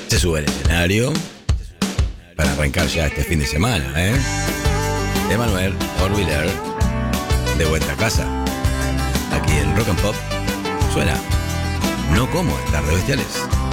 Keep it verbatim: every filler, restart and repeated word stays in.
Se sube al escenario para arrancar ya este fin de semana, ¿eh? Emanuel Orviller, de vuelta a casa. Aquí en Rock and Pop suena No Como en Tardes Bestiales.